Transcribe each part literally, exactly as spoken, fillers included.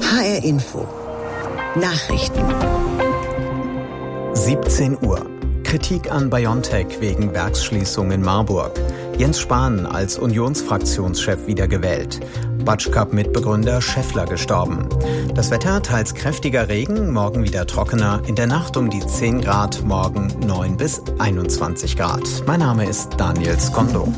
H R Info. Nachrichten. siebzehn Uhr. Kritik an BioNTech wegen Werksschließung in Marburg. Jens Spahn als Unionsfraktionschef wiedergewählt. Batschkap-Mitbegründer Schäffler gestorben. Das Wetter teils kräftiger Regen, morgen wieder trockener. In der Nacht um die zehn Grad, morgen neun bis einundzwanzig Grad. Mein Name ist Daniel Skondo.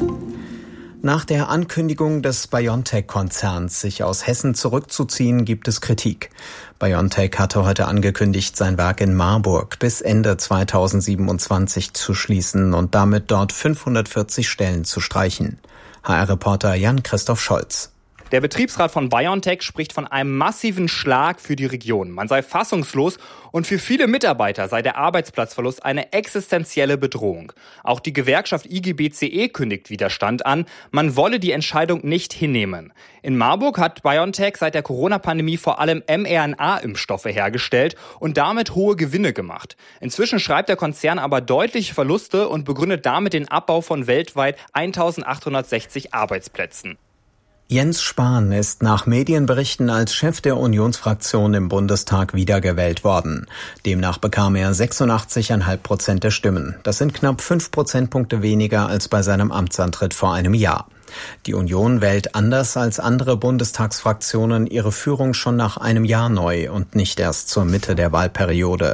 Nach der Ankündigung des BioNTech-Konzerns, sich aus Hessen zurückzuziehen, gibt es Kritik. BioNTech hatte heute angekündigt, sein Werk in Marburg bis Ende zweitausendsiebenundzwanzig zu schließen und damit dort fünfhundertvierzig Stellen zu streichen. H R-Reporter Jan-Christoph Scholz. Der Betriebsrat von BioNTech spricht von einem massiven Schlag für die Region. Man sei fassungslos und für viele Mitarbeiter sei der Arbeitsplatzverlust eine existenzielle Bedrohung. Auch die Gewerkschaft I G B C E kündigt Widerstand an. Man wolle die Entscheidung nicht hinnehmen. In Marburg hat BioNTech seit der Corona-Pandemie vor allem mRNA-Impfstoffe hergestellt und damit hohe Gewinne gemacht. Inzwischen schreibt der Konzern aber deutliche Verluste und begründet damit den Abbau von weltweit eintausendachthundertsechzig Arbeitsplätzen. Jens Spahn ist nach Medienberichten als Chef der Unionsfraktion im Bundestag wiedergewählt worden. Demnach bekam er sechsundachtzig Komma fünf Prozent der Stimmen. Das sind knapp fünf Prozentpunkte weniger als bei seinem Amtsantritt vor einem Jahr. Die Union wählt anders als andere Bundestagsfraktionen ihre Führung schon nach einem Jahr neu und nicht erst zur Mitte der Wahlperiode.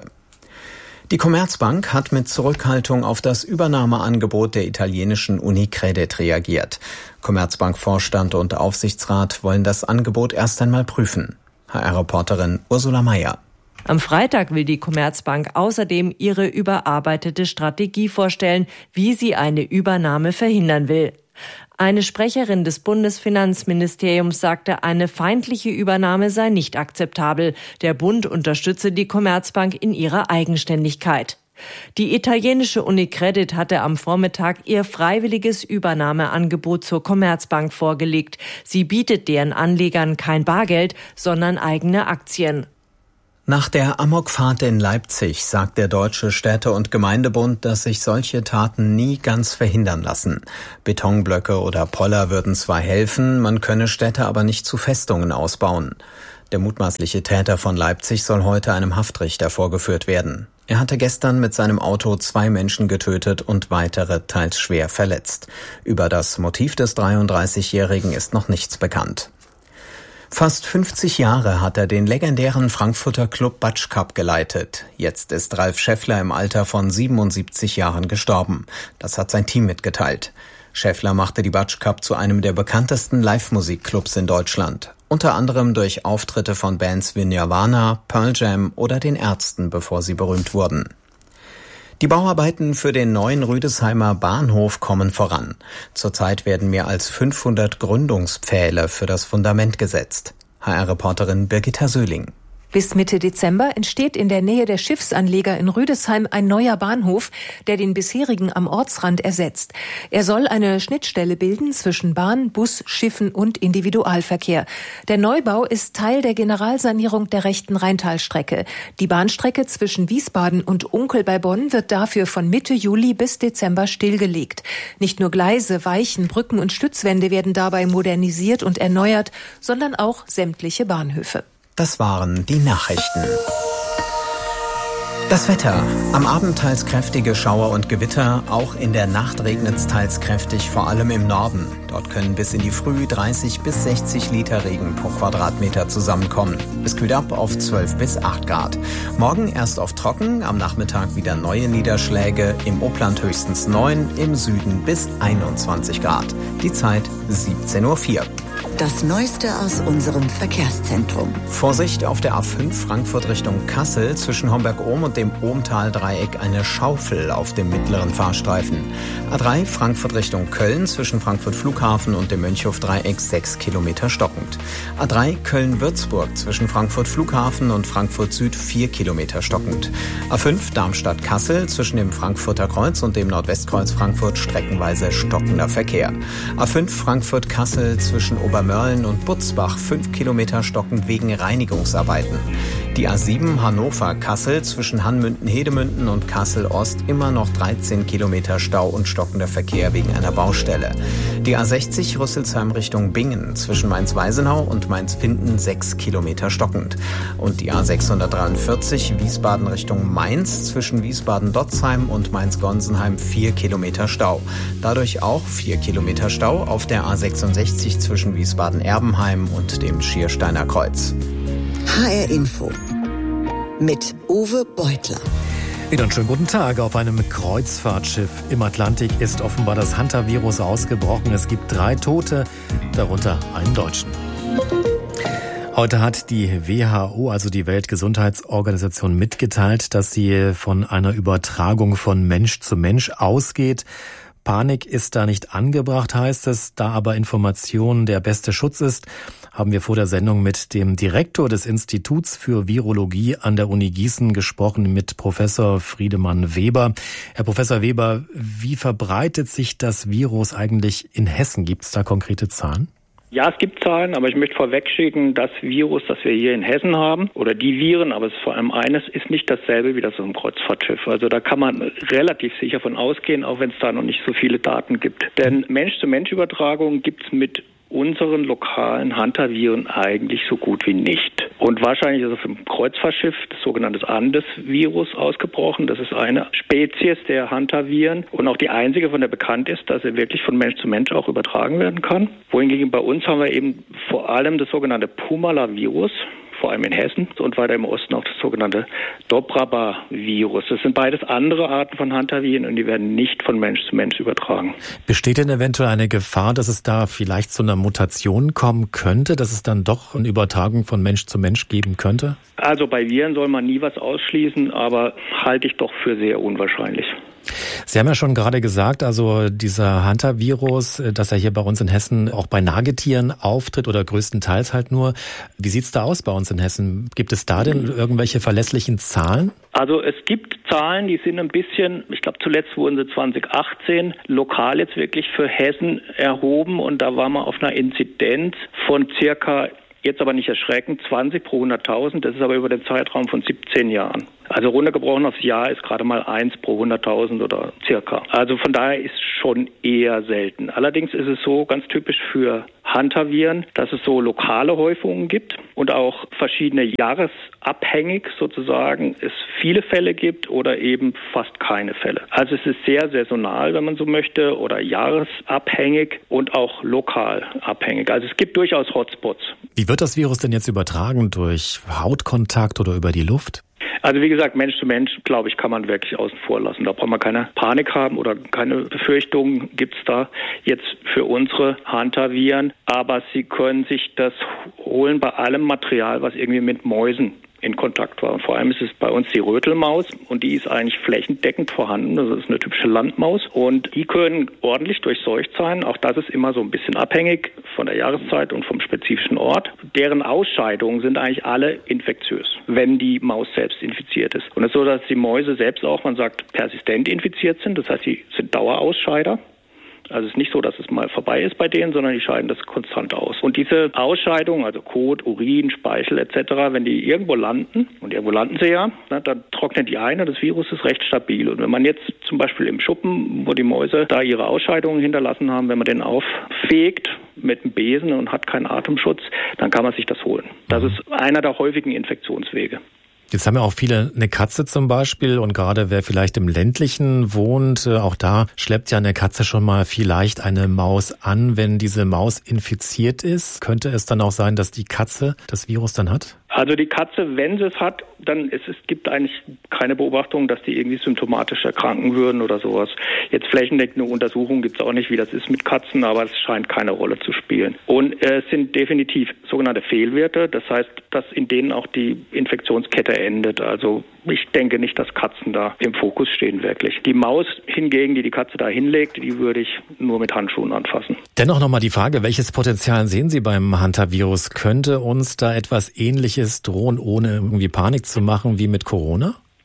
Die Commerzbank hat mit Zurückhaltung auf das Übernahmeangebot der italienischen Unicredit reagiert. Commerzbank-Vorstand und Aufsichtsrat wollen das Angebot erst einmal prüfen. H R-Reporterin Ursula Mayer. Am Freitag will die Commerzbank außerdem ihre überarbeitete Strategie vorstellen, wie sie eine Übernahme verhindern will. Eine Sprecherin des Bundesfinanzministeriums sagte, eine feindliche Übernahme sei nicht akzeptabel. Der Bund unterstütze die Commerzbank in ihrer Eigenständigkeit. Die italienische Unicredit hatte am Vormittag ihr freiwilliges Übernahmeangebot zur Commerzbank vorgelegt. Sie bietet deren Anlegern kein Bargeld, sondern eigene Aktien. Nach der Amokfahrt in Leipzig sagt der Deutsche Städte- und Gemeindebund, dass sich solche Taten nie ganz verhindern lassen. Betonblöcke oder Poller würden zwar helfen, man könne Städte aber nicht zu Festungen ausbauen. Der mutmaßliche Täter von Leipzig soll heute einem Haftrichter vorgeführt werden. Er hatte gestern mit seinem Auto zwei Menschen getötet und weitere teils schwer verletzt. Über das Motiv des dreiunddreißigjährigen ist noch nichts bekannt. Fast fünfzig Jahre hat er den legendären Frankfurter Club Batschkap geleitet. Jetzt ist Ralf Schäffler im Alter von siebenundsiebzig Jahren gestorben. Das hat sein Team mitgeteilt. Schäffler machte die Batschkap zu einem der bekanntesten Live-Musikclubs in Deutschland. Unter anderem durch Auftritte von Bands wie Nirvana, Pearl Jam oder den Ärzten, bevor sie berühmt wurden. Die Bauarbeiten für den neuen Rüdesheimer Bahnhof kommen voran. Zurzeit werden mehr als fünfhundert Gründungspfähle für das Fundament gesetzt. H R-Reporterin Birgitta Söhling. Bis Mitte Dezember entsteht in der Nähe der Schiffsanleger in Rüdesheim ein neuer Bahnhof, der den bisherigen am Ortsrand ersetzt. Er soll eine Schnittstelle bilden zwischen Bahn, Bus, Schiffen und Individualverkehr. Der Neubau ist Teil der Generalsanierung der rechten Rheintalstrecke. Die Bahnstrecke zwischen Wiesbaden und Unkel bei Bonn wird dafür von Mitte Juli bis Dezember stillgelegt. Nicht nur Gleise, Weichen, Brücken und Stützwände werden dabei modernisiert und erneuert, sondern auch sämtliche Bahnhöfe. Das waren die Nachrichten. Das Wetter. Am Abend teils kräftige Schauer und Gewitter. Auch in der Nacht regnet es teils kräftig, vor allem im Norden. Dort können bis in die Früh dreißig bis sechzig Liter Regen pro Quadratmeter zusammenkommen. Es kühlt ab auf zwölf bis acht Grad. Morgen erst auf trocken, am Nachmittag wieder neue Niederschläge. Im Upland höchstens neun, im Süden bis einundzwanzig Grad. Die Zeit siebzehn Uhr vier. Das Neueste aus unserem Verkehrszentrum. Vorsicht auf der A fünf Frankfurt Richtung Kassel, zwischen Homberg-Ohm und dem Ohmtal-Dreieck eine Schaufel auf dem mittleren Fahrstreifen. A drei Frankfurt Richtung Köln, zwischen Frankfurt Flughafen und dem Mönchhof-Dreieck sechs Kilometer stockend. A drei Köln-Würzburg, zwischen Frankfurt Flughafen und Frankfurt Süd vier Kilometer stockend. A fünf Darmstadt-Kassel, zwischen dem Frankfurter Kreuz und dem Nordwestkreuz Frankfurt streckenweise stockender Verkehr. A fünf Frankfurt-Kassel, zwischen Obermörlen und Butzbach fünf Kilometer stockend wegen Reinigungsarbeiten. Die A sieben Hannover-Kassel zwischen Hanmünden-Hedemünden und Kassel-Ost immer noch dreizehn Kilometer Stau und stockender Verkehr wegen einer Baustelle. Die A sechzig Rüsselsheim Richtung Bingen zwischen Mainz-Weisenau und Mainz-Finden sechs Kilometer stockend. Und die A sechshundertdreiundvierzig Wiesbaden Richtung Mainz zwischen Wiesbaden-Dotzheim und Mainz-Gonsenheim vier Kilometer Stau. Dadurch auch vier Kilometer Stau auf der A sechsundsechzig zwischen Wiesbaden-Erbenheim und dem Schiersteiner Kreuz. H R Info mit Uwe Beutler. Wieder einen schönen guten Tag. Auf einem Kreuzfahrtschiff im Atlantik ist offenbar das Hantavirus ausgebrochen. Es gibt drei Tote, darunter einen Deutschen. Heute hat die W H O, also die Weltgesundheitsorganisation, mitgeteilt, dass sie von einer Übertragung von Mensch zu Mensch ausgeht. Panik ist da nicht angebracht, heißt es. Da aber Information der beste Schutz ist, haben wir vor der Sendung mit dem Direktor des Instituts für Virologie an der Uni Gießen gesprochen, mit Professor Friedemann Weber. Herr Professor Weber, wie verbreitet sich das Virus eigentlich in Hessen? Gibt es da konkrete Zahlen? Ja, es gibt Zahlen, aber ich möchte vorwegschicken, das Virus, das wir hier in Hessen haben, oder die Viren, aber es ist vor allem eines, ist nicht dasselbe wie das auf dem Kreuzfahrtschiff. Also da kann man relativ sicher von ausgehen, auch wenn es da noch nicht so viele Daten gibt. Denn Mensch-zu-Mensch-Übertragung gibt es mit unseren lokalen Hantaviren eigentlich so gut wie nicht. Und wahrscheinlich ist auf dem Kreuzfahrtschiff das sogenannte Andes-Virus ausgebrochen. Das ist eine Spezies der Hantaviren und auch die einzige, von der bekannt ist, dass er wirklich von Mensch zu Mensch auch übertragen werden kann. Wohingegen bei uns haben wir eben vor allem das sogenannte Pumala-Virus, vor allem in Hessen, und weiter im Osten auch das sogenannte Dobraba-Virus. Das sind beides andere Arten von Hantaviren und die werden nicht von Mensch zu Mensch übertragen. Besteht denn eventuell eine Gefahr, dass es da vielleicht zu einer Mutation kommen könnte, dass es dann doch eine Übertragung von Mensch zu Mensch geben könnte? Also bei Viren soll man nie was ausschließen, aber halte ich doch für sehr unwahrscheinlich. Sie haben ja schon gerade gesagt, also dieser Hantavirus, dass er hier bei uns in Hessen auch bei Nagetieren auftritt oder größtenteils halt nur. Wie sieht's da aus bei uns in Hessen? Gibt es da denn irgendwelche verlässlichen Zahlen? Also es gibt Zahlen, die sind ein bisschen, ich glaube zuletzt wurden sie zwanzig achtzehn lokal jetzt wirklich für Hessen erhoben und da war man auf einer Inzidenz von circa, jetzt aber nicht erschreckend, zwanzig pro hunderttausend. Das ist aber über den Zeitraum von siebzehn Jahren. Also runtergebrochen aufs Jahr ist gerade mal eins pro hunderttausend oder circa. Also von daher ist schon eher selten. Allerdings ist es so ganz typisch für Hantaviren, dass es so lokale Häufungen gibt und auch verschiedene jahresabhängig sozusagen es viele Fälle gibt oder eben fast keine Fälle. Also es ist sehr saisonal, wenn man so möchte, oder jahresabhängig und auch lokal abhängig. Also es gibt durchaus Hotspots. Wie wird das Virus denn jetzt übertragen? Durch Hautkontakt oder über die Luft? Also wie gesagt, Mensch zu Mensch, glaube ich, kann man wirklich außen vor lassen. Da braucht man keine Panik haben oder keine Befürchtungen gibt's da jetzt für unsere Hantaviren. Aber sie können sich das holen bei allem Material, was irgendwie mit Mäusen in Kontakt war. Und vor allem ist es bei uns die Rötelmaus und die ist eigentlich flächendeckend vorhanden. Das ist eine typische Landmaus und die können ordentlich durchseucht sein. Auch das ist immer so ein bisschen abhängig von der Jahreszeit und vom spezifischen Ort. Deren Ausscheidungen sind eigentlich alle infektiös, wenn die Maus selbst infiziert ist. Und es ist so, dass die Mäuse selbst auch, man sagt, persistent infiziert sind. Das heißt, sie sind Dauerausscheider. Also es ist nicht so, dass es mal vorbei ist bei denen, sondern die scheiden das konstant aus. Und diese Ausscheidungen, also Kot, Urin, Speichel et cetera, wenn die irgendwo landen, und irgendwo landen sie ja, ne, dann trocknen die ein und das Virus ist recht stabil. Und wenn man jetzt zum Beispiel im Schuppen, wo die Mäuse da ihre Ausscheidungen hinterlassen haben, wenn man den auffegt mit einem Besen und hat keinen Atemschutz, dann kann man sich das holen. Das ist einer der häufigen Infektionswege. Jetzt haben ja auch viele eine Katze zum Beispiel und gerade wer vielleicht im ländlichen wohnt, auch da schleppt ja eine Katze schon mal vielleicht eine Maus an. Wenn diese Maus infiziert ist, könnte es dann auch sein, dass die Katze das Virus dann hat? Also die Katze, wenn sie es hat, dann ist es gibt eigentlich keine Beobachtung, dass die irgendwie symptomatisch erkranken würden oder sowas. Jetzt flächendeckende Untersuchungen gibt es auch nicht, wie das ist mit Katzen, aber es scheint keine Rolle zu spielen. Und äh, es sind definitiv sogenannte Fehlwerte, das heißt, dass in denen auch die Infektionskette endet. Also ich denke nicht, dass Katzen da im Fokus stehen wirklich. Die Maus hingegen, die die Katze da hinlegt, die würde ich nur mit Handschuhen anfassen. Dennoch nochmal die Frage, welches Potenzial sehen Sie beim Hantavirus? Könnte uns da etwas Ähnliches drohen, ohne irgendwie Panik zu machen wie mit Corona?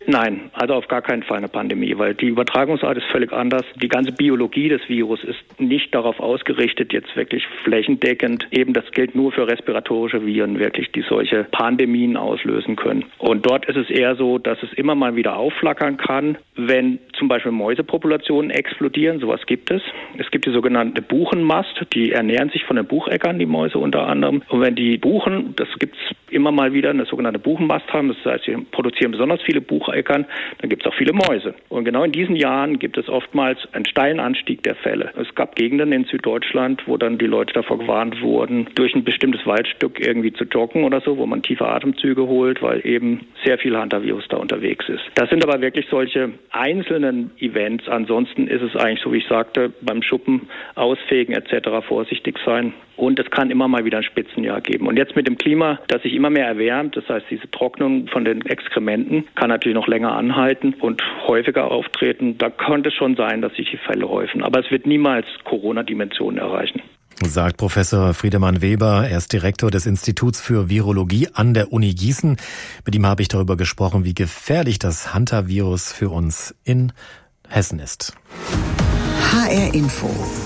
Nein, also auf gar keinen Fall eine Pandemie, weil die Übertragungsart ist völlig anders. Die ganze Biologie des Virus ist nicht darauf ausgerichtet, jetzt wirklich flächendeckend. Eben das gilt nur für respiratorische Viren, wirklich, die solche Pandemien auslösen können. Und dort ist es eher so, dass es immer mal wieder aufflackern kann, wenn zum Beispiel Mäusepopulationen explodieren. Sowas gibt es. Es gibt die sogenannte Buchenmast, die ernähren sich von den Bucheckern, die Mäuse unter anderem. Und wenn die Buchen, das gibt es immer mal wieder, eine sogenannte Buchenmast haben, das heißt, sie produzieren besonders viele Bucheckern, dann gibt es auch viele Mäuse. Und genau in diesen Jahren gibt es oftmals einen steilen Anstieg der Fälle. Es gab Gegenden in Süddeutschland, wo dann die Leute davor gewarnt wurden, durch ein bestimmtes Waldstück irgendwie zu joggen oder so, wo man tiefe Atemzüge holt, weil eben sehr viel Hantavirus da unterwegs ist. Das sind aber wirklich solche einzelnen Events. Ansonsten ist es eigentlich, so wie ich sagte, beim Schuppen ausfegen et cetera vorsichtig sein. Und es kann immer mal wieder ein Spitzenjahr geben. Und jetzt mit dem Klima, das sich immer mehr erwärmt, das heißt, diese Trocknung von den Exkrementen kann natürlich noch länger anhalten und häufiger auftreten. Da könnte es schon sein, dass sich die Fälle häufen. Aber es wird niemals Corona-Dimensionen erreichen. Sagt Professor Friedemann Weber. Er ist Direktor des Instituts für Virologie an der Uni Gießen. Mit ihm habe ich darüber gesprochen, wie gefährlich das Hantavirus für uns in Hessen ist. H R Info.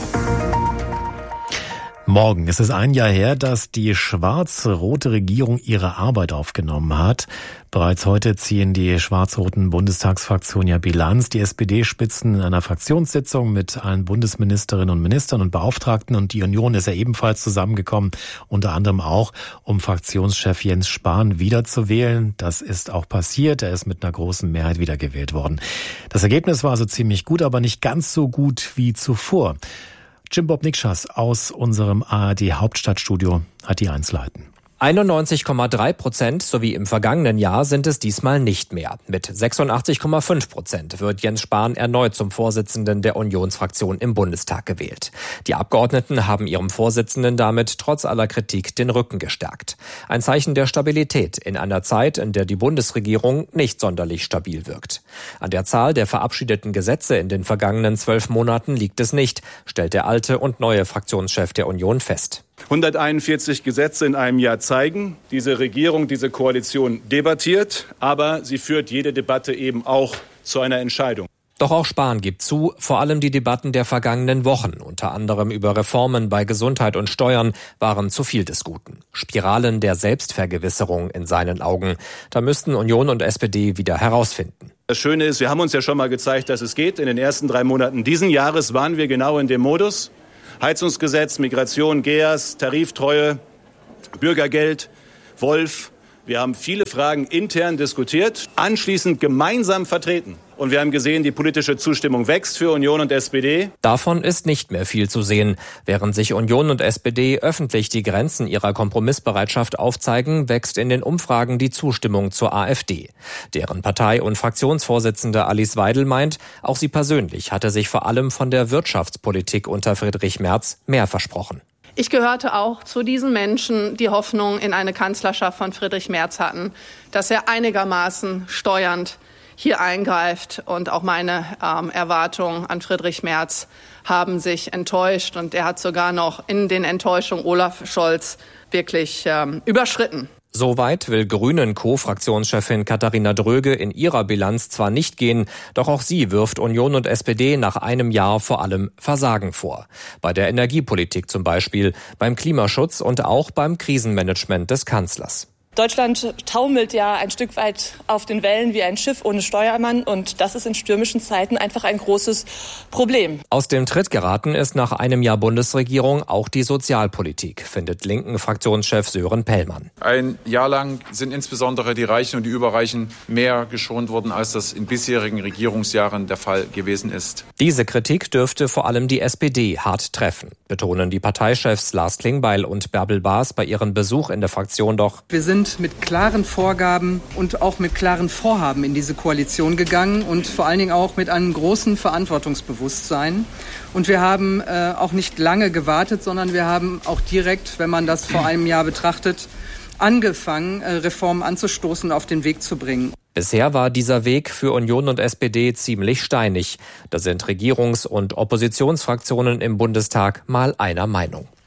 Morgen ist es ein Jahr her, dass die schwarz-rote Regierung ihre Arbeit aufgenommen hat. Bereits heute ziehen die schwarz-roten Bundestagsfraktionen ja Bilanz. Die S P D-Spitzen in einer Fraktionssitzung mit allen Bundesministerinnen und Ministern und Beauftragten. Und die Union ist ja ebenfalls zusammengekommen, unter anderem auch, um Fraktionschef Jens Spahn wiederzuwählen. Das ist auch passiert. Er ist mit einer großen Mehrheit wiedergewählt worden. Das Ergebnis war also ziemlich gut, aber nicht ganz so gut wie zuvor. Jim Bob Nikschas aus unserem A R D-Hauptstadtstudio hat die Einzelheiten. einundneunzig Komma drei Prozent sowie im vergangenen Jahr sind es diesmal nicht mehr. Mit sechsundachtzig Komma fünf Prozent wird Jens Spahn erneut zum Vorsitzenden der Unionsfraktion im Bundestag gewählt. Die Abgeordneten haben ihrem Vorsitzenden damit trotz aller Kritik den Rücken gestärkt. Ein Zeichen der Stabilität in einer Zeit, in der die Bundesregierung nicht sonderlich stabil wirkt. An der Zahl der verabschiedeten Gesetze in den vergangenen zwölf Monaten liegt es nicht, stellt der alte und neue Fraktionschef der Union fest. hunderteinundvierzig Gesetze in einem Jahr zeigen, diese Regierung, diese Koalition debattiert, aber sie führt jede Debatte eben auch zu einer Entscheidung. Doch auch Spahn gibt zu, vor allem die Debatten der vergangenen Wochen, unter anderem über Reformen bei Gesundheit und Steuern, waren zu viel des Guten. Spiralen der Selbstvergewisserung in seinen Augen. Da müssten Union und S P D wieder herausfinden. Das Schöne ist, wir haben uns ja schon mal gezeigt, dass es geht. In den ersten drei Monaten diesen Jahres waren wir genau in dem Modus. Heizungsgesetz, Migration, G E A S, Tariftreue, Bürgergeld, Wolf. Wir haben viele Fragen intern diskutiert, anschließend gemeinsam vertreten. Und wir haben gesehen, die politische Zustimmung wächst für Union und S P D. Davon ist nicht mehr viel zu sehen. Während sich Union und S P D öffentlich die Grenzen ihrer Kompromissbereitschaft aufzeigen, wächst in den Umfragen die Zustimmung zur AfD. Deren Partei- und Fraktionsvorsitzende Alice Weidel meint, auch sie persönlich hatte sich vor allem von der Wirtschaftspolitik unter Friedrich Merz mehr versprochen. Ich gehörte auch zu diesen Menschen, die Hoffnung in eine Kanzlerschaft von Friedrich Merz hatten, dass er einigermaßen steuernd hier eingreift. Und auch meine ähm, Erwartungen an Friedrich Merz haben sich enttäuscht. Und er hat sogar noch in den Enttäuschungen Olaf Scholz wirklich ähm, überschritten. Soweit will Grünen-Co-Fraktionschefin Katharina Dröge in ihrer Bilanz zwar nicht gehen, doch auch sie wirft Union und S P D nach einem Jahr vor allem Versagen vor. Bei der Energiepolitik zum Beispiel, beim Klimaschutz und auch beim Krisenmanagement des Kanzlers. Deutschland taumelt ja ein Stück weit auf den Wellen wie ein Schiff ohne Steuermann und das ist in stürmischen Zeiten einfach ein großes Problem. Aus dem Tritt geraten ist nach einem Jahr Bundesregierung auch die Sozialpolitik, findet linken Fraktionschef Sören Pellmann. Ein Jahr lang sind insbesondere die Reichen und die Überreichen mehr geschont worden, als das in bisherigen Regierungsjahren der Fall gewesen ist. Diese Kritik dürfte vor allem die S P D hart treffen, betonen die Parteichefs Lars Klingbeil und Bärbel Baas bei ihrem Besuch in der Fraktion doch. Wir sind mit klaren Vorgaben und auch mit klaren Vorhaben in diese Koalition gegangen und vor allen Dingen auch mit einem großen Verantwortungsbewusstsein. Und wir haben äh, auch nicht lange gewartet, sondern wir haben auch direkt, wenn man das vor einem Jahr betrachtet, angefangen, äh, Reformen anzustoßen und auf den Weg zu bringen. Bisher war dieser Weg für Union und S P D ziemlich steinig. Da sind Regierungs- und Oppositionsfraktionen im Bundestag mal einer Meinung.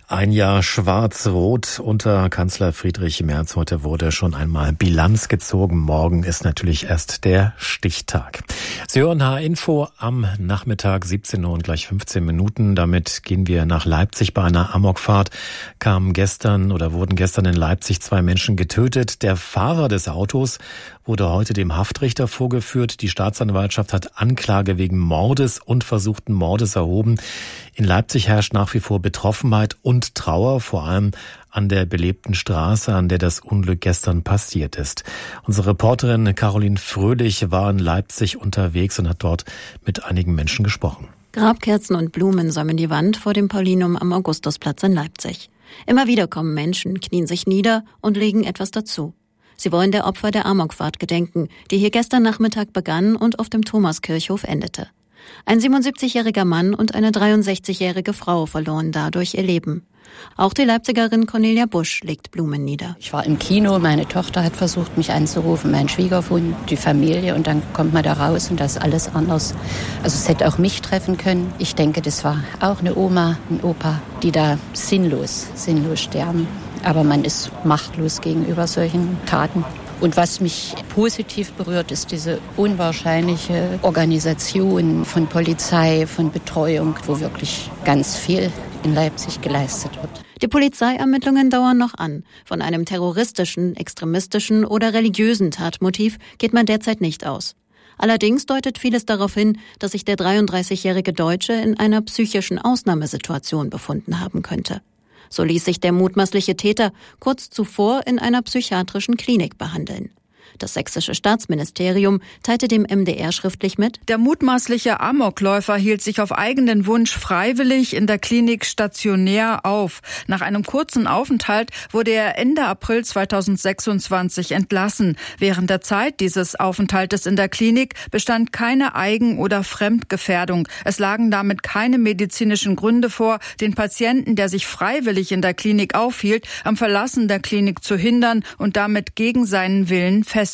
Ein Jahr schwarz-rot unter Kanzler Friedrich Merz. Heute wurde schon einmal Bilanz gezogen. Morgen ist natürlich erst der Stichtag. Sie hören H-Info am Nachmittag, siebzehn Uhr und gleich fünfzehn Minuten. Damit gehen wir nach Leipzig. Bei einer Amokfahrt kamen gestern oder wurden gestern in Leipzig zwei Menschen getötet. Der Fahrer des Autos wurde heute dem Haftrichter vorgeführt. Die Staatsanwaltschaft hat Anklage wegen Mordes und versuchten Mordes erhoben. In Leipzig herrscht nach wie vor Betroffenheit und Trauer, vor allem an der belebten Straße, an der das Unglück gestern passiert ist. Unsere Reporterin Caroline Fröhlich war in Leipzig unterwegs und hat dort mit einigen Menschen gesprochen. Grabkerzen und Blumen säumen die Wand vor dem Paulinum am Augustusplatz in Leipzig. Immer wieder kommen Menschen, knien sich nieder und legen etwas dazu. Sie wollen der Opfer der Amokfahrt gedenken, die hier gestern Nachmittag begann und auf dem Thomaskirchhof endete. Ein siebenundsiebzigjähriger Mann und eine dreiundsechzigjährige Frau verloren dadurch ihr Leben. Auch die Leipzigerin Cornelia Busch legt Blumen nieder. Ich war im Kino, meine Tochter hat versucht, mich anzurufen, mein Schwiegersohn, die Familie, und dann kommt man da raus und das ist alles anders. Also es hätte auch mich treffen können. Ich denke, das war auch eine Oma, ein Opa, die da sinnlos, sinnlos sterben. Aber man ist machtlos gegenüber solchen Taten. Und was mich positiv berührt, ist diese unwahrscheinliche Organisation von Polizei, von Betreuung, wo wirklich ganz viel in Leipzig geleistet wird. Die Polizeiermittlungen dauern noch an. Von einem terroristischen, extremistischen oder religiösen Tatmotiv geht man derzeit nicht aus. Allerdings deutet vieles darauf hin, dass sich der dreiunddreißigjährige Deutsche in einer psychischen Ausnahmesituation befunden haben könnte. So ließ sich der mutmaßliche Täter kurz zuvor in einer psychiatrischen Klinik behandeln. Das sächsische Staatsministerium teilte dem M D R schriftlich mit: Der mutmaßliche Amokläufer hielt sich auf eigenen Wunsch freiwillig in der Klinik stationär auf. Nach einem kurzen Aufenthalt wurde er Ende April zweitausendsechsundzwanzig entlassen. Während der Zeit dieses Aufenthaltes in der Klinik bestand keine Eigen- oder Fremdgefährdung. Es lagen damit keine medizinischen Gründe vor, den Patienten, der sich freiwillig in der Klinik aufhielt, am Verlassen der Klinik zu hindern und damit gegen seinen Willen festzuhalten.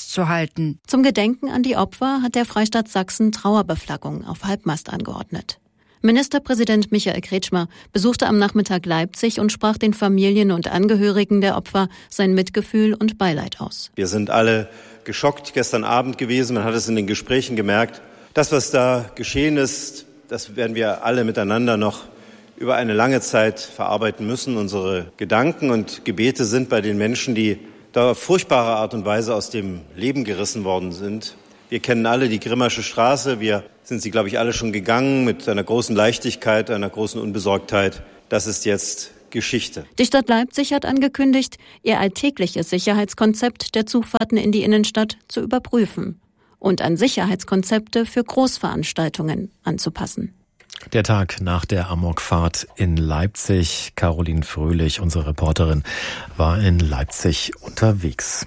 Zum Gedenken an die Opfer hat der Freistaat Sachsen Trauerbeflaggung auf Halbmast angeordnet. Ministerpräsident Michael Kretschmer besuchte am Nachmittag Leipzig und sprach den Familien und Angehörigen der Opfer sein Mitgefühl und Beileid aus. Wir sind alle geschockt gestern Abend gewesen. Man hat es in den Gesprächen gemerkt. Das, was da geschehen ist, das werden wir alle miteinander noch über eine lange Zeit verarbeiten müssen. Unsere Gedanken und Gebete sind bei den Menschen, die da auf furchtbare Art und Weise aus dem Leben gerissen worden sind. Wir kennen alle die Grimmersche Straße. Wir sind sie, glaube ich, alle schon gegangen mit einer großen Leichtigkeit, einer großen Unbesorgtheit. Das ist jetzt Geschichte. Die Stadt Leipzig hat angekündigt, ihr alltägliches Sicherheitskonzept der Zugfahrten in die Innenstadt zu überprüfen und an Sicherheitskonzepte für Großveranstaltungen anzupassen. Der Tag nach der Amokfahrt in Leipzig. Caroline Fröhlich, unsere Reporterin, war in Leipzig unterwegs.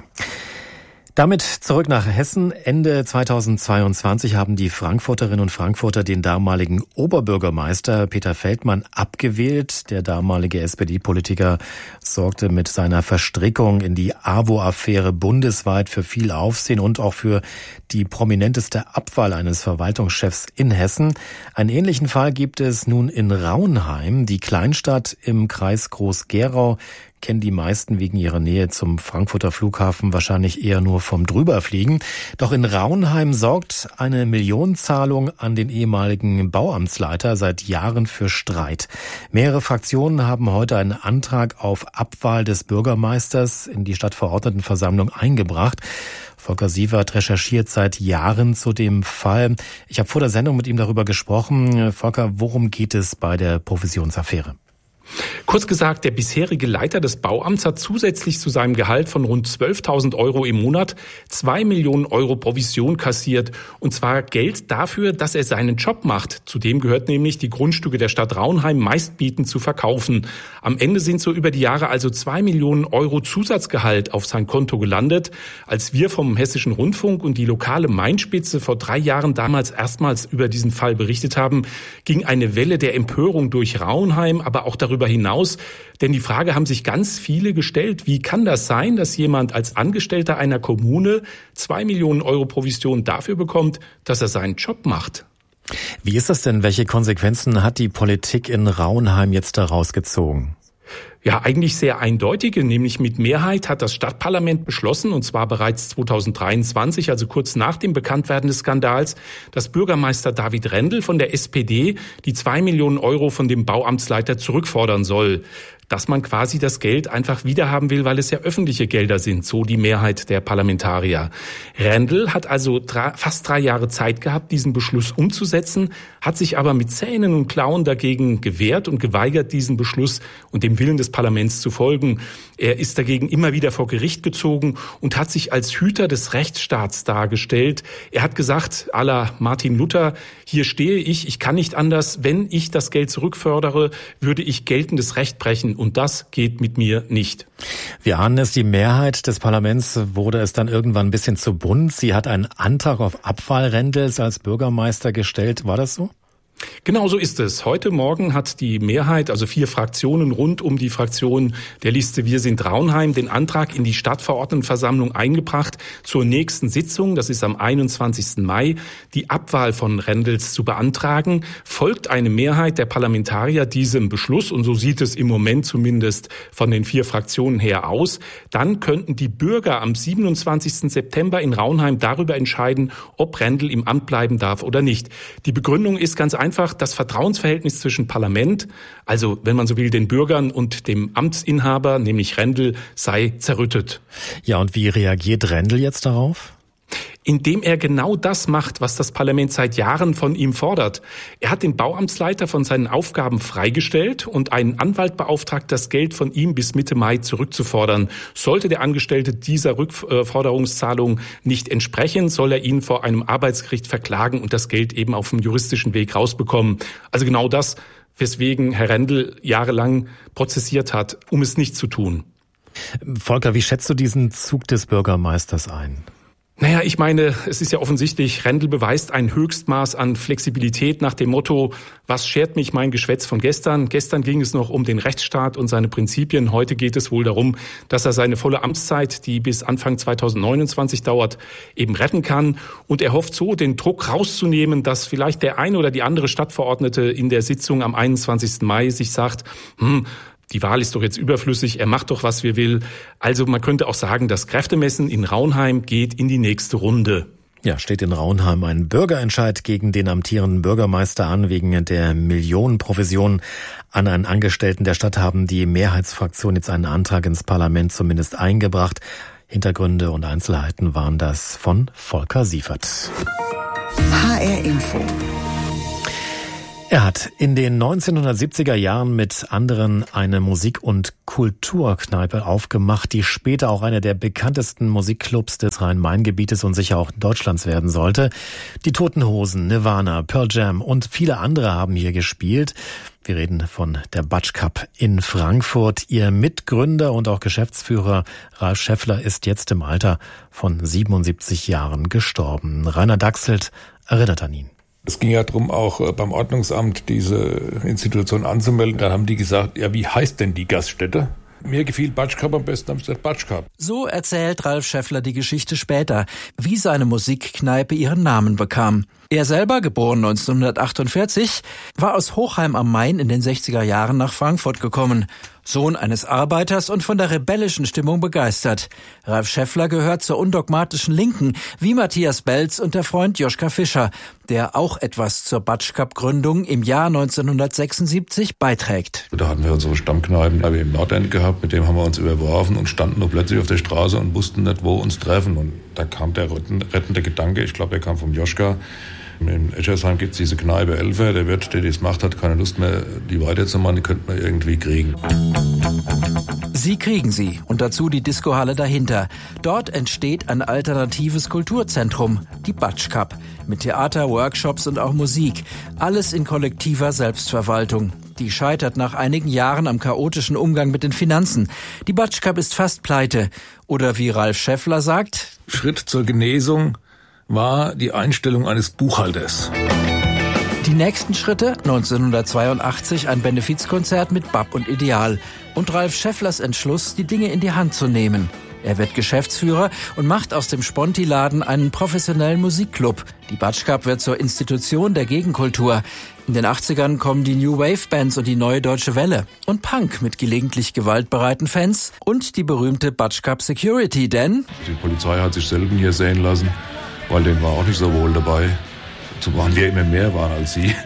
Damit zurück nach Hessen. Ende zweitausendzweiundzwanzig haben die Frankfurterinnen und Frankfurter den damaligen Oberbürgermeister Peter Feldmann abgewählt. Der damalige S P D-Politiker sorgte mit seiner Verstrickung in die A W O-Affäre bundesweit für viel Aufsehen und auch für die prominenteste Abwahl eines Verwaltungschefs in Hessen. Einen ähnlichen Fall gibt es nun in Raunheim, die Kleinstadt im Kreis Groß-Gerau. Kennen die meisten wegen ihrer Nähe zum Frankfurter Flughafen wahrscheinlich eher nur vom Drüberfliegen. Doch in Raunheim sorgt eine Millionenzahlung an den ehemaligen Bauamtsleiter seit Jahren für Streit. Mehrere Fraktionen haben heute einen Antrag auf Abwahl des Bürgermeisters in die Stadtverordnetenversammlung eingebracht. Volker Sievert recherchiert seit Jahren zu dem Fall. Ich habe vor der Sendung mit ihm darüber gesprochen. Volker, worum geht es bei der Provisionsaffäre? Kurz gesagt, der bisherige Leiter des Bauamts hat zusätzlich zu seinem Gehalt von rund zwölftausend Euro im Monat zwei Millionen Euro Provision kassiert. Und zwar Geld dafür, dass er seinen Job macht. Zudem gehört nämlich, die Grundstücke der Stadt Raunheim meistbietend zu verkaufen. Am Ende sind so über die Jahre also zwei Millionen Euro Zusatzgehalt auf sein Konto gelandet. Als wir vom Hessischen Rundfunk und die lokale Mainspitze vor drei Jahren damals erstmals über diesen Fall berichtet haben, ging eine Welle der Empörung durch Raunheim, aber auch darüber hinaus. Denn die Frage haben sich ganz viele gestellt, wie kann das sein, dass jemand als Angestellter einer Kommune zwei Millionen Euro Provision dafür bekommt, dass er seinen Job macht? Wie ist das denn? Welche Konsequenzen hat die Politik in Raunheim jetzt daraus gezogen? Ja, eigentlich sehr eindeutige, nämlich mit Mehrheit hat das Stadtparlament beschlossen, und zwar bereits zweitausenddreiundzwanzig, also kurz nach dem Bekanntwerden des Skandals, dass Bürgermeister David Rendel von der S P D die zwei Millionen Euro von dem Bauamtsleiter zurückfordern soll. Dass man quasi das Geld einfach wiederhaben will, weil es ja öffentliche Gelder sind, so die Mehrheit der Parlamentarier. Rendel hat also drei, fast drei Jahre Zeit gehabt, diesen Beschluss umzusetzen, hat sich aber mit Zähnen und Klauen dagegen gewehrt und geweigert, diesen Beschluss und dem Willen des Parlaments zu folgen. Er ist dagegen immer wieder vor Gericht gezogen und hat sich als Hüter des Rechtsstaats dargestellt. Er hat gesagt, à la Martin Luther, hier stehe ich, ich kann nicht anders, wenn ich das Geld zurückfördere, würde ich geltendes Recht brechen. Und das geht mit mir nicht. Wir ahnen es, die Mehrheit des Parlaments wurde es dann irgendwann ein bisschen zu bunt. Sie hat einen Antrag auf Abwahl Rendels als Bürgermeister gestellt. War das so? Genau so ist es. Heute Morgen hat die Mehrheit, also vier Fraktionen rund um die Fraktion der Liste Wir sind Raunheim, den Antrag in die Stadtverordnetenversammlung eingebracht, zur nächsten Sitzung, das ist am einundzwanzigsten Mai, die Abwahl von Rendels zu beantragen. Folgt eine Mehrheit der Parlamentarier diesem Beschluss, und so sieht es im Moment zumindest von den vier Fraktionen her aus, dann könnten die Bürger am siebenundzwanzigsten September in Raunheim darüber entscheiden, ob Rendel im Amt bleiben darf oder nicht. Die Begründung ist ganz einfach, Einfach das Vertrauensverhältnis zwischen Parlament, also wenn man so will, den Bürgern und dem Amtsinhaber, nämlich Rendel, sei zerrüttet. Ja, und wie reagiert Rendel jetzt darauf? Indem er genau das macht, was das Parlament seit Jahren von ihm fordert. Er hat den Bauamtsleiter von seinen Aufgaben freigestellt und einen Anwalt beauftragt, das Geld von ihm bis Mitte Mai zurückzufordern. Sollte der Angestellte dieser Rückforderungszahlung nicht entsprechen, soll er ihn vor einem Arbeitsgericht verklagen und das Geld eben auf dem juristischen Weg rausbekommen. Also genau das, weswegen Herr Rendel jahrelang prozessiert hat, um es nicht zu tun. Volker, wie schätzt du diesen Zug des Bürgermeisters ein? Naja, ich meine, es ist ja offensichtlich, Rendel beweist ein Höchstmaß an Flexibilität nach dem Motto, was schert mich mein Geschwätz von gestern? Gestern ging es noch um den Rechtsstaat und seine Prinzipien. Heute geht es wohl darum, dass er seine volle Amtszeit, die bis Anfang zweitausendneunundzwanzig dauert, eben retten kann. Und er hofft so, den Druck rauszunehmen, dass vielleicht der eine oder die andere Stadtverordnete in der Sitzung am einundzwanzigsten Mai sich sagt, hm, die Wahl ist doch jetzt überflüssig, er macht doch, was wir will. Also man könnte auch sagen, das Kräftemessen in Raunheim geht in die nächste Runde. Ja, steht in Raunheim ein Bürgerentscheid gegen den amtierenden Bürgermeister an. Wegen der Millionenprovision an einen Angestellten der Stadt haben die Mehrheitsfraktion jetzt einen Antrag ins Parlament zumindest eingebracht. Hintergründe und Einzelheiten waren das von Volker Siefert. H R Info. Er hat in den neunzehnhundertsiebziger Jahren mit anderen eine Musik- und Kulturkneipe aufgemacht, die später auch einer der bekanntesten Musikclubs des Rhein-Main-Gebietes und sicher auch Deutschlands werden sollte. Die Toten Hosen, Nirvana, Pearl Jam und viele andere haben hier gespielt. Wir reden von der Batsch Cup in Frankfurt. Ihr Mitgründer und auch Geschäftsführer Ralf Schäffler ist jetzt im Alter von siebenundsiebzig Jahren gestorben. Rainer Dachselt erinnert an ihn. Es ging ja darum, auch beim Ordnungsamt diese Institution anzumelden. Da haben die gesagt, ja, wie heißt denn die Gaststätte? Mir gefiel Batsch Cup am besten, haben sie gesagt Batsch Cup. So erzählt Ralf Schäffler die Geschichte später, wie seine Musikkneipe ihren Namen bekam. Er selber, geboren neunzehnhundertachtundvierzig, war aus Hochheim am Main in den sechziger Jahren nach Frankfurt gekommen. Sohn eines Arbeiters und von der rebellischen Stimmung begeistert. Ralf Schäffler gehört zur undogmatischen Linken, wie Matthias Belz und der Freund Joschka Fischer, der auch etwas zur Batsch Cup Gründung im Jahr neunzehnhundertsechsundsiebzig beiträgt. Da hatten wir unsere Stammkneipen im Nordend gehabt, mit dem haben wir uns überworfen und standen nur plötzlich auf der Straße und wussten nicht, wo uns treffen. Und da kam der rettende Gedanke, ich glaube, der kam vom Joschka. In Eschersheim gibt es diese Kneipe Elfer, der Wirt, der das macht, hat keine Lust mehr, die weiterzumachen, die könnte man irgendwie kriegen. Sie kriegen sie und dazu die Discohalle dahinter. Dort entsteht ein alternatives Kulturzentrum, die Batsch Cup, mit Theater, Workshops und auch Musik. Alles in kollektiver Selbstverwaltung. Die scheitert nach einigen Jahren am chaotischen Umgang mit den Finanzen. Die Batsch Cup ist fast pleite. Oder wie Ralf Schäffler sagt: Schritt zur Genesung war die Einstellung eines Buchhalters. Die nächsten Schritte, neunzehnhundertzweiundachtzig ein Benefizkonzert mit B A P und Ideal und Ralf Schäfflers Entschluss, die Dinge in die Hand zu nehmen. Er wird Geschäftsführer und macht aus dem Sponti-Laden einen professionellen Musikclub. Die Batschkap wird zur Institution der Gegenkultur. In den achtzigern kommen die New Wave Bands und die Neue Deutsche Welle. Und Punk mit gelegentlich gewaltbereiten Fans und die berühmte Batschkap Security, denn die Polizei hat sich selten hier sehen lassen, weil denen war auch nicht so wohl dabei. Zumal wir immer mehr waren als sie.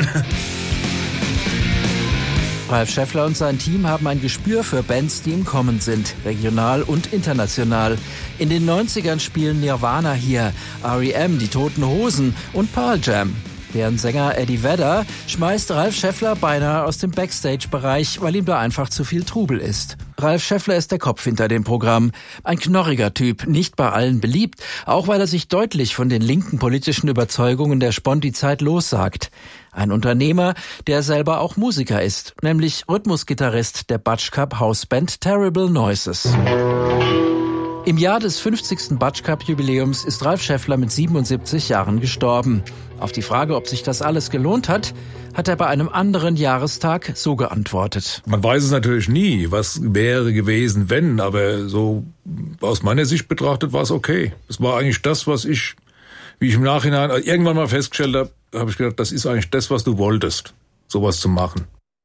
Ralf Schäffler und sein Team haben ein Gespür für Bands, die im Kommen sind, regional und international. In den neunzigern spielen Nirvana hier, R E M, die Toten Hosen und Pearl Jam. Deren Sänger Eddie Vedder schmeißt Ralf Schäffler beinahe aus dem Backstage-Bereich, weil ihm da einfach zu viel Trubel ist. Ralf Schäffler ist der Kopf hinter dem Programm. Ein knorriger Typ, nicht bei allen beliebt, auch weil er sich deutlich von den linken politischen Überzeugungen der Sponti-Zeit lossagt. Ein Unternehmer, der selber auch Musiker ist, nämlich Rhythmusgitarrist der Batschkap Hausband Terrible Noises. Im Jahr des fünfzigsten Batschkap-Jubiläums ist Ralf Schäffler mit siebenundsiebzig Jahren gestorben. Auf die Frage, ob sich das alles gelohnt hat, hat er bei einem anderen Jahrestag so geantwortet. Man weiß es natürlich nie, was wäre gewesen, wenn, aber so aus meiner Sicht betrachtet war es okay. Es war eigentlich das, was ich, wie ich im Nachhinein irgendwann mal festgestellt habe, habe ich gedacht, das ist eigentlich das, was du wolltest, sowas zu machen.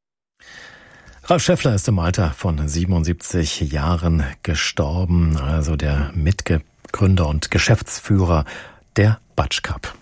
Ralf Schäffler ist im Alter von siebenundsiebzig Jahren gestorben, also der Mitgründer und Geschäftsführer der Batschkap.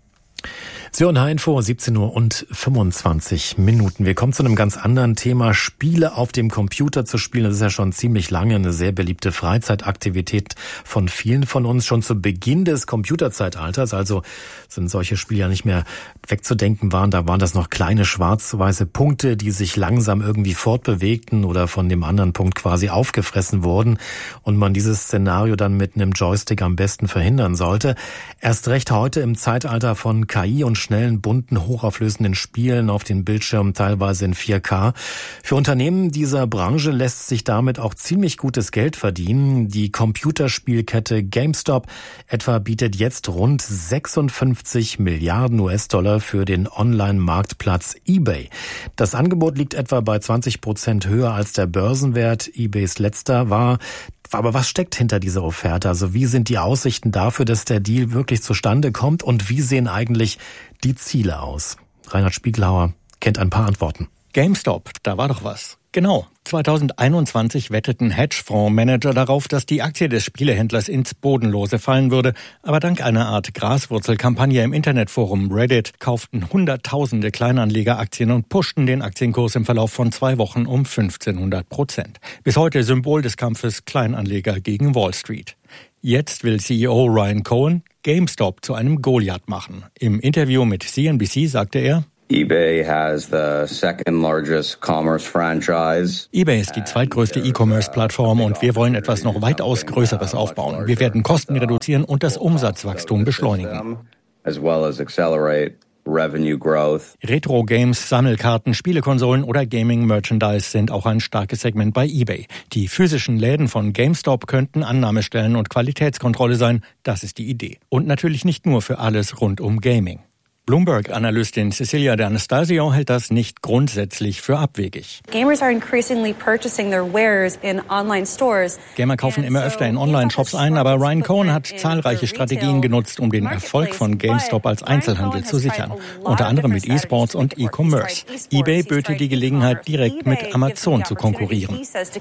Sie hören H Info, siebzehn Uhr und fünfundzwanzig Minuten. Wir kommen zu einem ganz anderen Thema. Spiele auf dem Computer zu spielen, das ist ja schon ziemlich lange eine sehr beliebte Freizeitaktivität von vielen von uns. Schon zu Beginn des Computerzeitalters, also sind solche Spiele ja nicht mehr wegzudenken waren. Da waren das noch kleine schwarz-weiße Punkte, die sich langsam irgendwie fortbewegten oder von dem anderen Punkt quasi aufgefressen wurden und man dieses Szenario dann mit einem Joystick am besten verhindern sollte. Erst recht heute im Zeitalter von K I und schnellen, bunten, hochauflösenden Spielen auf den Bildschirmen, teilweise in vier K. Für Unternehmen dieser Branche lässt sich damit auch ziemlich gutes Geld verdienen. Die Computerspielkette GameStop etwa bietet jetzt rund sechsundfünfzig Milliarden U S-Dollar für den Online-Marktplatz eBay. Das Angebot liegt etwa bei zwanzig Prozent höher als der Börsenwert eBays letzter war. Aber was steckt hinter dieser Offerte? Also wie sind die Aussichten dafür, dass der Deal wirklich zustande kommt? Und wie sehen eigentlich die Ziele aus? Reinhard Spiegelhauer kennt ein paar Antworten. GameStop, da war doch was. Genau. zweitausendeinundzwanzig wetteten Hedgefondsmanager darauf, dass die Aktie des Spielehändlers ins Bodenlose fallen würde. Aber dank einer Art Graswurzelkampagne im Internetforum Reddit kauften Hunderttausende Kleinanleger Aktien und pushten den Aktienkurs im Verlauf von zwei Wochen um fünfzehnhundert Prozent. Bis heute Symbol des Kampfes Kleinanleger gegen Wall Street. Jetzt will C E O Ryan Cohen GameStop zu einem Goliath machen. Im Interview mit C N B C sagte er: eBay has the second largest commerce franchise. eBay ist die zweitgrößte E-Commerce-Plattform und wir wollen etwas noch weitaus Größeres aufbauen. Wir werden Kosten reduzieren und das Umsatzwachstum beschleunigen. As well as accelerate revenue growth. Retro-Games, Sammelkarten, Spielekonsolen oder Gaming-Merchandise sind auch ein starkes Segment bei eBay. Die physischen Läden von GameStop könnten Annahmestellen und Qualitätskontrolle sein. Das ist die Idee. Und natürlich nicht nur für alles rund um Gaming. Bloomberg-Analystin Cecilia D'Anastasio hält das nicht grundsätzlich für abwegig. Gamers are increasingly purchasing their wares in online stores. Gamer kaufen immer öfter in Online-Shops ein, aber Ryan Cohen hat zahlreiche Strategien genutzt, um den Erfolg von GameStop als Einzelhandel zu sichern. Unter anderem mit E-Sports und E-Commerce. eBay böte die Gelegenheit, direkt mit Amazon zu konkurrieren.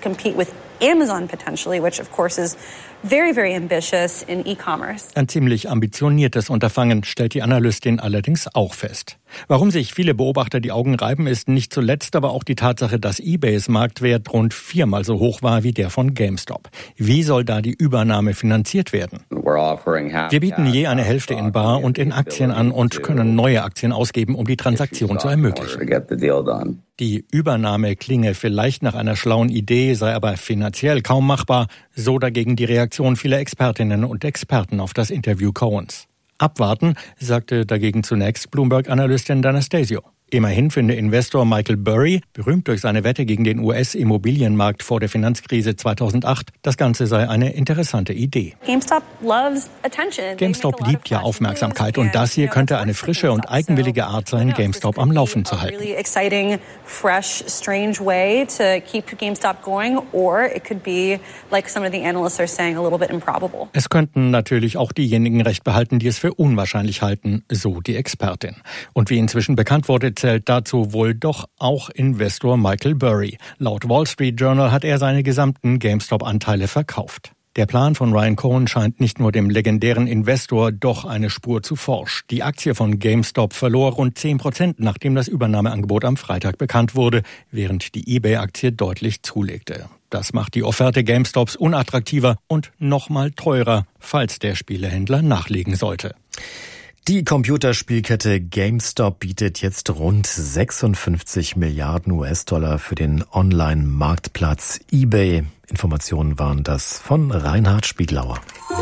Very, very ambitious in e-commerce. Ein ziemlich ambitioniertes Unterfangen, stellt die Analystin allerdings auch fest. Warum sich viele Beobachter die Augen reiben, ist nicht zuletzt aber auch die Tatsache, dass eBays Marktwert rund viermal so hoch war wie der von GameStop. Wie soll da die Übernahme finanziert werden? Wir bieten je eine Hälfte in Bar und in Aktien an und können neue Aktien ausgeben, um die Transaktion zu ermöglichen. Die Übernahme klinge vielleicht nach einer schlauen Idee, sei aber finanziell kaum machbar, so dagegen die Reaktion vieler Expertinnen und Experten auf das Interview Cohens. Abwarten, sagte dagegen zunächst Bloomberg-Analystin D'Anastasio. Immerhin finde Investor Michael Burry, berühmt durch seine Wette gegen den U S-Immobilienmarkt vor der Finanzkrise zweitausendacht, das Ganze sei eine interessante Idee. GameStop loves attention. GameStop liebt ja Aufmerksamkeit und das hier könnte eine frische und eigenwillige Art sein, GameStop am Laufen zu halten. Really exciting, fresh, strange way to keep GameStop going, or it could be, like some of the analysts are saying, a little bit improbable. Es könnten natürlich auch diejenigen recht behalten, die es für unwahrscheinlich halten, so die Expertin. Und wie inzwischen bekannt wurde, zählt dazu wohl doch auch Investor Michael Burry. Laut Wall Street Journal hat er seine gesamten GameStop-Anteile verkauft. Der Plan von Ryan Cohen scheint nicht nur dem legendären Investor doch eine Spur zu forsch. Die Aktie von GameStop verlor rund zehn Prozent, nachdem das Übernahmeangebot am Freitag bekannt wurde, während die eBay-Aktie deutlich zulegte. Das macht die Offerte GameStops unattraktiver und nochmal teurer, falls der Spielehändler nachlegen sollte. Die Computerspielkette GameStop bietet jetzt rund sechsundfünfzig Milliarden U S-Dollar für den Online-Marktplatz eBay. Informationen waren das von Reinhard Spieglauer.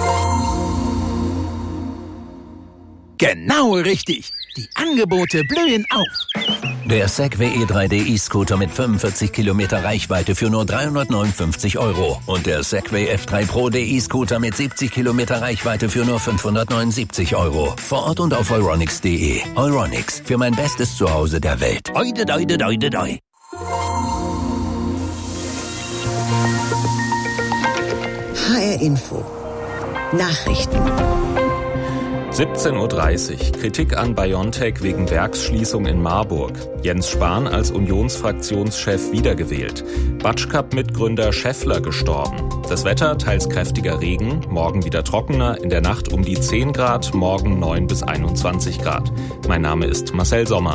Genau richtig. Die Angebote blühen auf. Der Segway E drei D E-Scooter mit fünfundvierzig Kilometer Reichweite für nur dreihundertneunundfünfzig Euro. Und der Segway F drei Pro D E-Scooter mit siebzig Kilometer Reichweite für nur fünfhundertneunundsiebzig Euro. Vor Ort und auf euronics punkt de. Euronics, für mein bestes Zuhause der Welt. Oide, doide, doide, doi. H R Info. Nachrichten. siebzehn Uhr dreißig. Kritik an BioNTech wegen Werksschließung in Marburg. Jens Spahn als Unionsfraktionschef wiedergewählt. Batschkap-Mitgründer Schäffler gestorben. Das Wetter, teils kräftiger Regen, morgen wieder trockener, in der Nacht um die zehn Grad, morgen neun bis einundzwanzig Grad. Mein Name ist Marcel Sommer.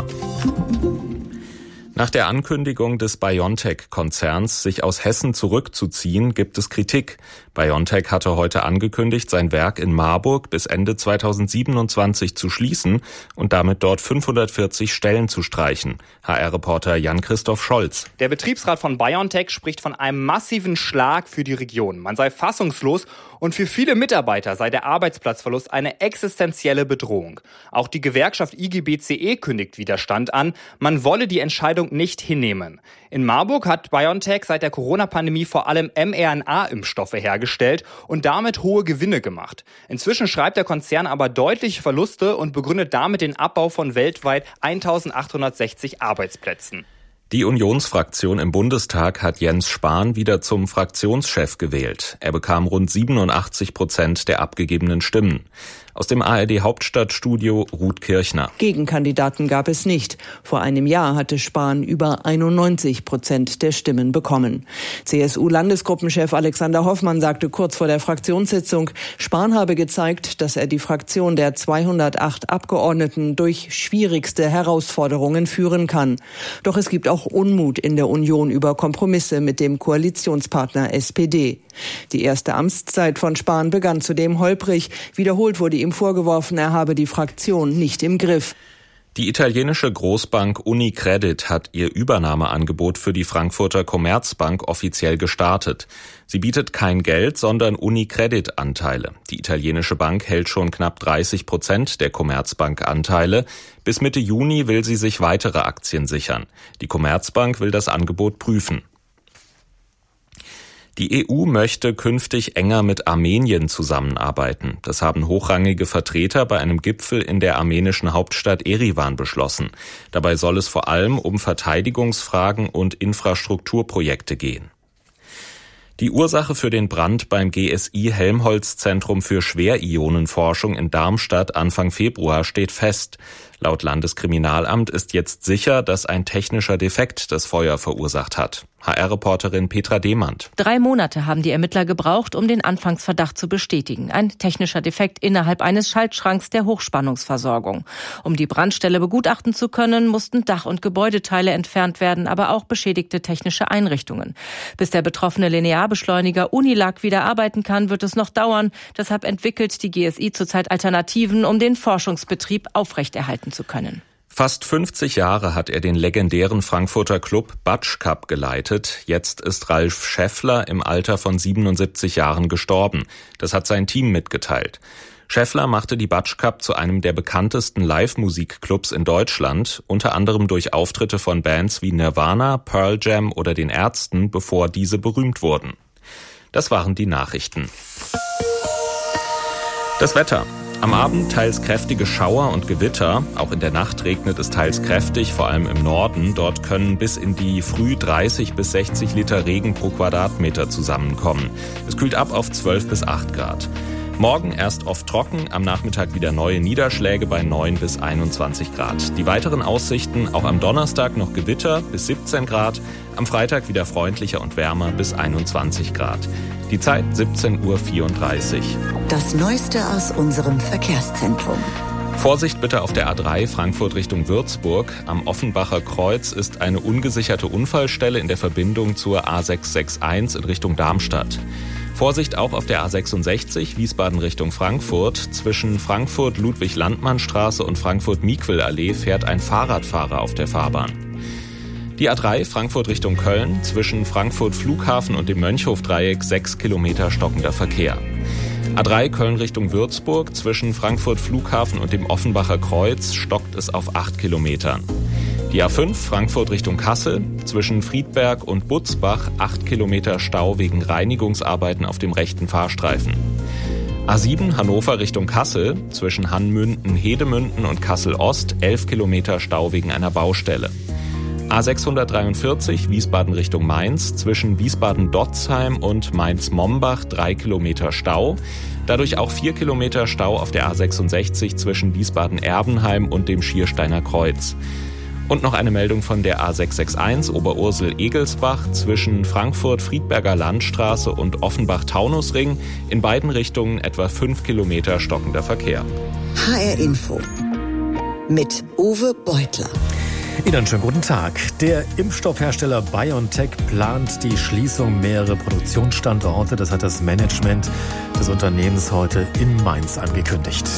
Nach der Ankündigung des BioNTech-Konzerns, sich aus Hessen zurückzuziehen, gibt es Kritik. BioNTech hatte heute angekündigt, sein Werk in Marburg bis Ende zweitausendsiebenundzwanzig zu schließen und damit dort fünfhundertvierzig Stellen zu streichen. H R-Reporter Jan-Christoph Scholz. Der Betriebsrat von BioNTech spricht von einem massiven Schlag für die Region. Man sei fassungslos und für viele Mitarbeiter sei der Arbeitsplatzverlust eine existenzielle Bedrohung. Auch die Gewerkschaft I G B C E kündigt Widerstand an. Man wolle die Entscheidung nicht hinnehmen. In Marburg hat BioNTech seit der Corona-Pandemie vor allem mRNA-Impfstoffe hergestellt und damit hohe Gewinne gemacht. Inzwischen schreibt der Konzern aber deutliche Verluste und begründet damit den Abbau von weltweit eintausendachthundertsechzig Arbeitsplätzen. Die Unionsfraktion im Bundestag hat Jens Spahn wieder zum Fraktionschef gewählt. Er bekam rund siebenundachtzig Prozent der abgegebenen Stimmen. Aus dem A R D-Hauptstadtstudio Ruth Kirchner. Gegenkandidaten gab es nicht. Vor einem Jahr hatte Spahn über einundneunzig Prozent der Stimmen bekommen. C S U-Landesgruppenchef Alexander Hoffmann sagte kurz vor der Fraktionssitzung, Spahn habe gezeigt, dass er die Fraktion der zweihundertacht Abgeordneten durch schwierigste Herausforderungen führen kann. Doch es gibt auch Unmut in der Union über Kompromisse mit dem Koalitionspartner S P D. Die erste Amtszeit von Spahn begann zudem holprig. Wiederholt wurde ihm vorgeworfen, er habe die Fraktion nicht im Griff. Die italienische Großbank UniCredit hat ihr Übernahmeangebot für die Frankfurter Commerzbank offiziell gestartet. Sie bietet kein Geld, sondern UniCredit-Anteile. Die italienische Bank hält schon knapp dreißig Prozent der Commerzbank-Anteile. Bis Mitte Juni will sie sich weitere Aktien sichern. Die Commerzbank will das Angebot prüfen. Die E U möchte künftig enger mit Armenien zusammenarbeiten. Das haben hochrangige Vertreter bei einem Gipfel in der armenischen Hauptstadt Erivan beschlossen. Dabei soll es vor allem um Verteidigungsfragen und Infrastrukturprojekte gehen. Die Ursache für den Brand beim G S I-Helmholtz-Zentrum für Schwerionenforschung in Darmstadt Anfang Februar steht fest. Laut Landeskriminalamt ist jetzt sicher, dass ein technischer Defekt das Feuer verursacht hat. H R-Reporterin Petra Demand. Drei Monate haben die Ermittler gebraucht, um den Anfangsverdacht zu bestätigen. Ein technischer Defekt innerhalb eines Schaltschranks der Hochspannungsversorgung. Um die Brandstelle begutachten zu können, mussten Dach- und Gebäudeteile entfernt werden, aber auch beschädigte technische Einrichtungen. Bis der betroffene Linearbeschleuniger Unilag wieder arbeiten kann, wird es noch dauern. Deshalb entwickelt die G S I zurzeit Alternativen, um den Forschungsbetrieb aufrechterhalten zu können. Fast fünfzig Jahre hat er den legendären Frankfurter Club Batschkap geleitet. Jetzt ist Ralf Schäffler im Alter von siebenundsiebzig Jahren gestorben. Das hat sein Team mitgeteilt. Schaeffler machte die Batsch Cup zu einem der bekanntesten Live-Musikclubs in Deutschland, unter anderem durch Auftritte von Bands wie Nirvana, Pearl Jam oder den Ärzten, bevor diese berühmt wurden. Das waren die Nachrichten. Das Wetter. Am Abend teils kräftige Schauer und Gewitter. Auch in der Nacht regnet es teils kräftig, vor allem im Norden. Dort können bis in die Früh dreißig bis sechzig Liter Regen pro Quadratmeter zusammenkommen. Es kühlt ab auf zwölf bis acht Grad. Morgen erst oft trocken, am Nachmittag wieder neue Niederschläge bei neun bis einundzwanzig Grad. Die weiteren Aussichten, auch am Donnerstag noch Gewitter bis siebzehn Grad, am Freitag wieder freundlicher und wärmer bis einundzwanzig Grad. Die Zeit siebzehn Uhr vierunddreißig. Das Neueste aus unserem Verkehrszentrum. Vorsicht bitte auf der A drei Frankfurt Richtung Würzburg. Am Offenbacher Kreuz ist eine ungesicherte Unfallstelle in der Verbindung zur A sechs sechs eins in Richtung Darmstadt. Vorsicht auch auf der A sechsundsechzig Wiesbaden Richtung Frankfurt. Zwischen Frankfurt-Ludwig-Landmann-Straße und Frankfurt-Miquel-Allee fährt ein Fahrradfahrer auf der Fahrbahn. Die A drei Frankfurt Richtung Köln. Zwischen Frankfurt Flughafen und dem Mönchhofdreieck sechs Kilometer stockender Verkehr. A drei Köln Richtung Würzburg. Zwischen Frankfurt Flughafen und dem Offenbacher Kreuz stockt es auf acht Kilometern. Die A fünf Frankfurt Richtung Kassel, zwischen Friedberg und Butzbach acht Kilometer Stau wegen Reinigungsarbeiten auf dem rechten Fahrstreifen. A sieben Hannover Richtung Kassel, zwischen Hannmünden, Hedemünden und Kassel-Ost elf Kilometer Stau wegen einer Baustelle. A sechshundertdreiundvierzig Wiesbaden Richtung Mainz, zwischen Wiesbaden-Dotzheim und Mainz-Mombach drei Kilometer Stau. Dadurch auch vier Kilometer Stau auf der A sechsundsechzig zwischen Wiesbaden-Erbenheim und dem Schiersteiner Kreuz. Und noch eine Meldung von der A sechs sechs eins Oberursel-Egelsbach zwischen Frankfurt-Friedberger Landstraße und Offenbach-Taunusring. In beiden Richtungen etwa fünf Kilometer stockender Verkehr. H R Info mit Uwe Beutler. Ihnen einen schönen guten Tag. Der Impfstoffhersteller BioNTech plant die Schließung mehrerer Produktionsstandorte. Das hat das Management des Unternehmens heute in Mainz angekündigt.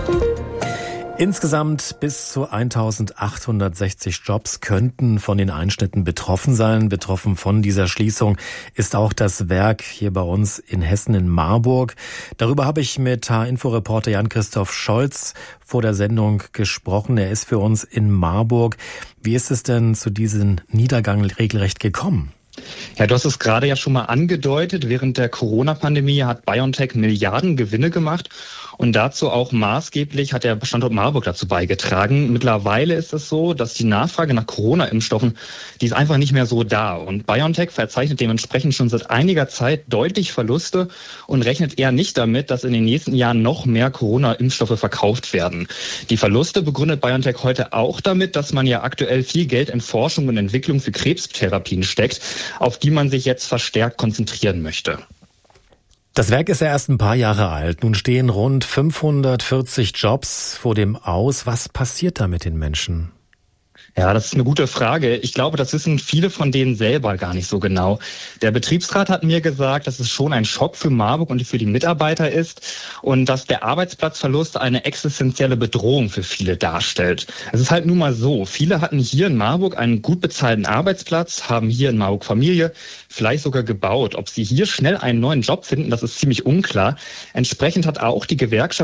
Insgesamt bis zu eintausendachthundertsechzig Jobs könnten von den Einschnitten betroffen sein. Betroffen von dieser Schließung ist auch das Werk hier bei uns in Hessen in Marburg. Darüber habe ich mit H R-Info-Reporter Jan-Christoph Scholz vor der Sendung gesprochen. Er ist für uns in Marburg. Wie ist es denn zu diesem Niedergang regelrecht gekommen? Ja, du hast es gerade ja schon mal angedeutet. Während der Corona-Pandemie hat BioNTech Milliarden Gewinne gemacht. Und dazu auch maßgeblich hat der Standort Marburg dazu beigetragen. Mittlerweile ist es so, dass die Nachfrage nach Corona-Impfstoffen, die ist einfach nicht mehr so da. Und BioNTech verzeichnet dementsprechend schon seit einiger Zeit deutlich Verluste und rechnet eher nicht damit, dass in den nächsten Jahren noch mehr Corona-Impfstoffe verkauft werden. Die Verluste begründet BioNTech heute auch damit, dass man ja aktuell viel Geld in Forschung und Entwicklung für Krebstherapien steckt, auf die man sich jetzt verstärkt konzentrieren möchte. Das Werk ist ja erst ein paar Jahre alt. Nun stehen rund fünfhundertvierzig Jobs vor dem Aus. Was passiert da mit den Menschen? Ja, das ist eine gute Frage. Ich glaube, das wissen viele von denen selber gar nicht so genau. Der Betriebsrat hat mir gesagt, dass es schon ein Schock für Marburg und für die Mitarbeiter ist und dass der Arbeitsplatzverlust eine existenzielle Bedrohung für viele darstellt. Es ist halt nun mal so, viele hatten hier in Marburg einen gut bezahlten Arbeitsplatz, haben hier in Marburg Familie, vielleicht sogar gebaut. Ob sie hier schnell einen neuen Job finden, das ist ziemlich unklar. Entsprechend hat auch die Gewerkschaft